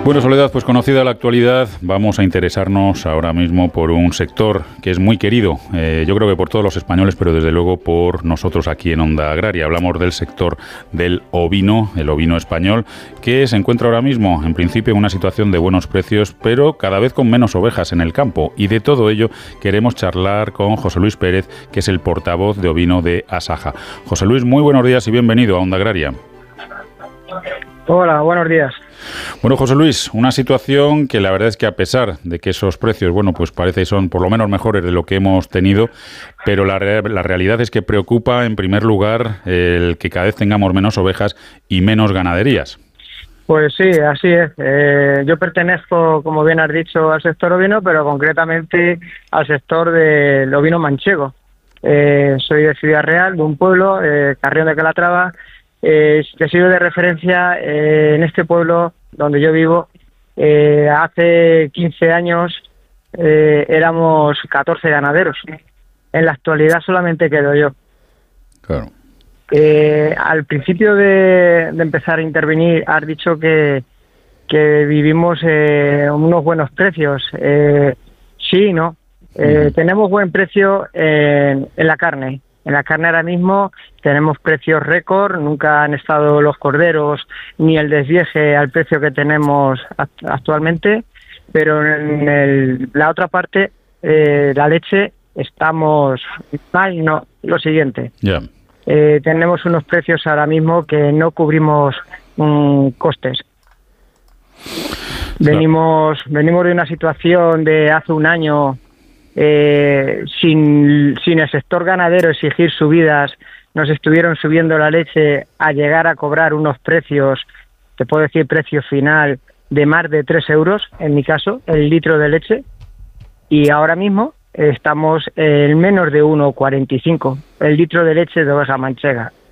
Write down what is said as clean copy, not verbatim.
Bueno, Soledad, pues conocida la actualidad, vamos a interesarnos ahora mismo por un sector que es muy querido, yo creo que por todos los españoles, pero desde luego por nosotros aquí en Onda Agraria. Hablamos del sector del ovino, el ovino español, que se encuentra ahora mismo, en principio, en una situación de buenos precios, pero cada vez con menos ovejas en el campo. Y de todo ello queremos charlar con José Luis Pérez, que es el portavoz de ovino de Asaja. José Luis, muy buenos días y bienvenido a Onda Agraria. Hola, buenos días. Bueno, José Luis, una situación que la verdad es que a pesar de que esos precios, bueno, pues parece que son por lo menos mejores de lo que hemos tenido, pero la realidad es que preocupa en primer lugar el que cada vez tengamos menos ovejas y menos ganaderías. Pues sí, así es. Yo pertenezco, como bien has dicho, al sector ovino, pero concretamente al sector del ovino manchego. Soy de Ciudad Real, de un pueblo, Carrión de Calatrava, que sirve de referencia en este pueblo donde yo vivo. Hace 15 años éramos 14 ganaderos. En la actualidad solamente quedo yo. Claro. Al principio de empezar a intervenir, has dicho que vivimos unos buenos precios. Sí, ¿no? Tenemos buen precio en la carne. En la carne ahora mismo tenemos precios récord, nunca han estado los corderos ni el desvieje al precio que tenemos actualmente, pero en la otra parte, la leche, estamos mal, no, lo siguiente. Ya. Tenemos unos precios ahora mismo que no cubrimos costes. Venimos de una situación de hace un año sin el sector ganadero exigir subidas. Nos estuvieron subiendo la leche a llegar a cobrar unos precios, te puedo decir precio final, de más de 3 euros, en mi caso, el litro de leche, y ahora mismo estamos en menos de 1,45 el litro de leche de oveja manchega.